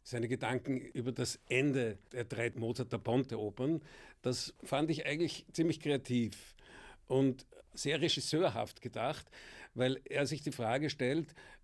seine Gedanken über das Ende der 3 Mozart da Ponte-Opern. Das fand ich eigentlich ziemlich kreativ und sehr regisseurhaft gedacht, weil er sich die Frage stellt,